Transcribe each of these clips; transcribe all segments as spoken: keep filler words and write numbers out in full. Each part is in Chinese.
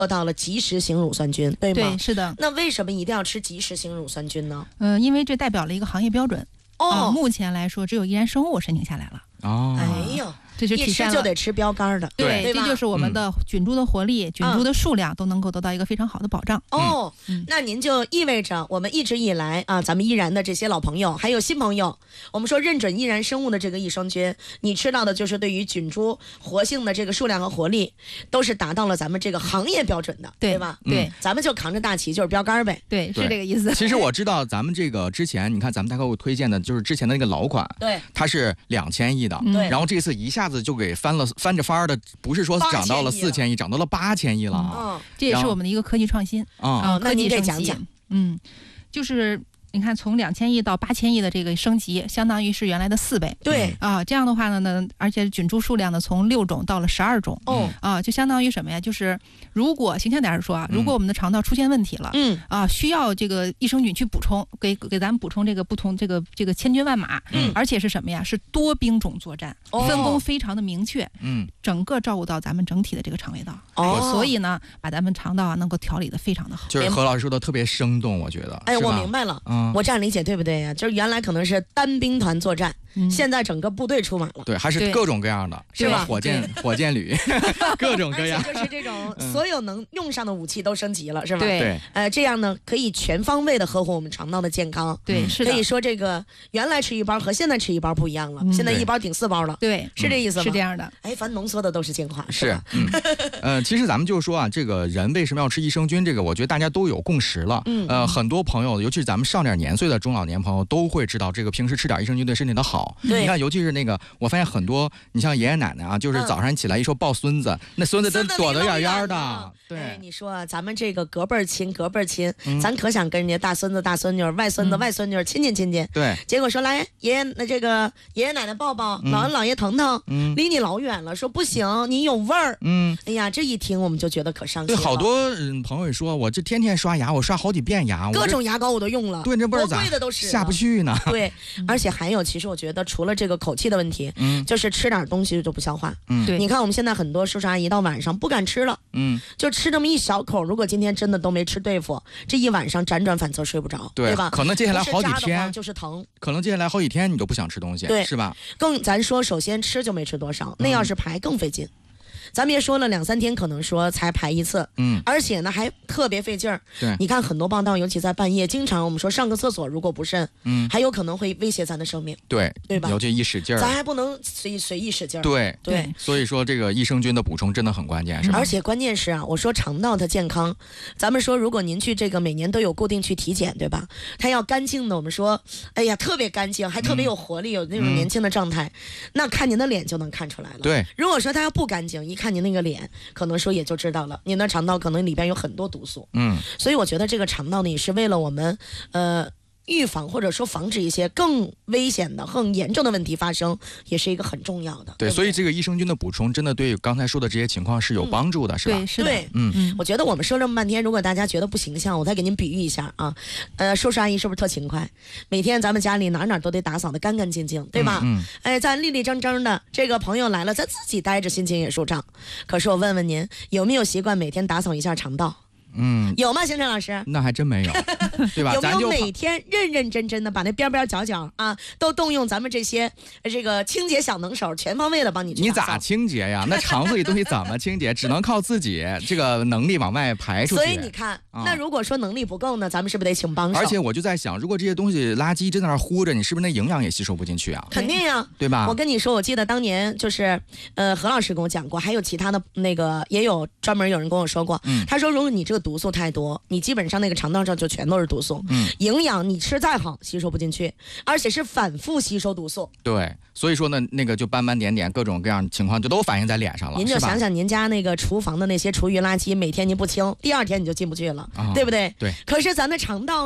得到了及时型乳酸菌，对吗？ 对，是的。 那为什么一定要吃及时型乳酸菌呢？ 嗯、呃，因为这代表了一个行业标准。哦、呃，目前来说，只有依然生物申请下来了。 哦， 哎呦。 这就体现了一吃就得吃标杆的， 对， 对这就是我们的菌株的活力、嗯、菌株的数量都能够得到一个非常好的保障。 哦、嗯，那您就意味着我们一直以来啊，咱们依然的这些老朋友，还有新朋友，我们说认准依然生物的这个益生菌，你吃到的就是对于菌株活性的这个数量和活力，都是达到了咱们这个行业标准的， 对, 对吧？ 对、 嗯，咱们就扛着大旗就是标杆呗。 对，是这个意思。 其实我知道咱们这个之前，你看咱们大客户推荐的就是之前的那个老款， 对， 它是两千亿的， 对、嗯， 然后这次一下子就给翻了。翻着翻的，不是说涨到了四千亿，涨到了八千亿了啊！ 嗯， 这也是我们的一个科技创新啊。 那您给讲讲， 嗯，就是你看从两千亿到八千亿的这个升级，相当于是原来的四倍。 对啊，这样的话呢，呢，而且菌株数量呢从六种到了十二种。 哦， 啊，就相当于什么呀？就是如果形象点说啊，如果我们的肠道出现问题了， 嗯啊，需要这个益生菌去补充，给给咱们补充这个不同这个这个千军万马， 嗯， 而且是什么呀？是多兵种作战， 哦、 分工非常的明确， 嗯， 整个照顾到咱们整体的这个肠胃道。 哦， 所以呢，把咱们肠道啊能够调理的非常的好。 就是何老师说的特别生动，我觉得。 哎，我明白了，嗯，我这样理解对不对呀？就是原来可能是单兵团作战。嗯、现在整个部队出马了， 对，还是各种各样的， 是吧？ 火箭、火箭旅，各种各样， 就是这种所有能用上的武器都升级了，是吧？ 对， 呃，这样呢可以全方位的呵护我们肠道的健康。 对，是的。 可以说这个原来吃一包和现在吃一包不一样了，嗯、现在一包顶四包了。 对， 是这意思吗？ 是这样的。 哎，反正浓缩的都是精华， 是。嗯，呃，其实咱们就是说啊，这个人为什么要吃益生菌？这个我觉得大家都有共识了。 嗯。 呃，很多朋友，尤其是咱们上点年岁的中老年朋友，都会知道这个平时吃点益生菌对身体的好。 对。 你看，尤其是那个，我发现很多，你像爷爷奶奶啊，就是早上起来一说抱孙子，嗯、那孙子都躲得远远的。对， 哎，你说咱们这个隔辈儿亲，隔辈儿亲，嗯、咱可想跟人家大孙子、大孙女、外孙子、嗯、外孙女亲近亲近。 对， 结果说来爷爷那这个爷爷奶奶抱抱，嗯、姥姥姥爷疼疼，嗯、离你老远了，说不行，你有味儿。嗯，哎呀，这一听我们就觉得可伤心了。 对，好多嗯朋友说，我这天天刷牙，我刷好几遍牙， 各种牙膏我都用了， 对，这味儿咋贵的都是下不去呢？ 对，而且还有，其实我觉得除了这个口气的问题，嗯，就是吃点东西就不消化。 嗯， 对， 你看我们现在很多叔叔阿姨到晚上不敢吃了， 嗯， 就吃这么一小口。如果今天真的都没吃对付，这一晚上辗转反侧睡不着， 对, 对吧？ 可能接下来好几天就是疼， 可能接下来好几天你都不想吃东西， 对， 是吧？ 更咱说，首先吃就没吃多少，那要是排更费劲。嗯，咱别说了，两三天可能说才排一次， 嗯， 而且呢还特别费劲儿。 对， 你看很多报道，尤其在半夜，经常我们说上个厕所如果不慎，嗯，还有可能会威胁咱的生命。 对， 对吧？ 尤其一使劲儿， 咱还不能随随意使劲儿。 对对， 所以说这个益生菌的补充真的很关键，是吧？ 而且关键是啊，我说肠道的健康，咱们说如果您去这个每年都有固定去体检，对吧？它要干净的，我们说，哎呀，特别干净，还特别有活力，嗯、有那种年轻的状态，嗯、那看您的脸就能看出来了。 对， 如果说它要不干净，一看您那个脸，可能说也就知道了，您的肠道可能里边有很多毒素。 嗯， 所以我觉得这个肠道呢，也是为了我们，呃。预防或者说防止一些更危险的、更严重的问题发生，也是一个很重要的。 对， 对对， 所以这个益生菌的补充真的对刚才说的这些情况是有帮助的， 嗯、 是吧？ 对，是的。 对，嗯，我觉得我们说这么半天，如果大家觉得不形象，我再给您比喻一下啊。呃，叔叔阿姨是不是特勤快？每天咱们家里哪哪都得打扫得干干净净，对吧？ 嗯。嗯哎，咱立立正正的，这个朋友来了，咱自己待着心情也舒畅。可是我问问您，有没有习惯每天打扫一下肠道？ 嗯， 有吗，星辰老师？ 那还真没有，对吧？ 有没有每天认认真真的把那边边角角啊，都动用咱们这些这个清洁小能手，全方位的帮你去打扫？ 你咋清洁呀？那肠子里东西怎么清洁？只能靠自己这个能力往外排出去。 所以你看，啊、那如果说能力不够呢，咱们是不是得请帮手？ 而且我就在想，如果这些东西垃圾真在那糊着，你是不是那营养也吸收不进去啊？ 肯定呀， 对吧？ 我跟你说，我记得当年就是呃何老师跟我讲过，还有其他的那个也有专门有人跟我说过，嗯、他说如果你这个毒素太多。你基本上那个肠道上就全都是毒素，嗯，营养你吃再好吸收不进去，而且是反复吸收毒素。 对，所以说呢，那个就斑斑点点各种各样情况就都反映在脸上了。 您就想想您家那个厨房的那些厨余垃圾，每天您不清，第二天你就进不去了，哦、对不对？ 对。 可是咱的肠道呢，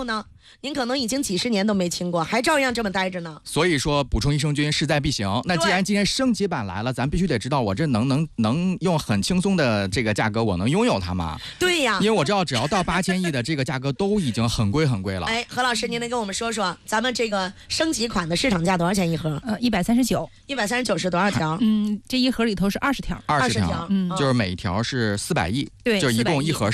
您可能已经几十年都没清过，还照样这么待着呢。 所以说补充益生菌势在必行。那既然今天升级版来了，咱必须得知道我这能能能用很轻松的这个价格我能拥有它吗？ 对呀， 因为我知道只要到八千亿的这个价格都已经很贵很贵了。 哎，何老师，您能跟我们说说咱们这个升级款的市场价多少钱一盒？ 呃，一百三十九， 一百三十九是多少条？ 嗯，这一盒里头是二十条， 二十条， 嗯， 就是每一条是四百亿， 对， 就是一共一盒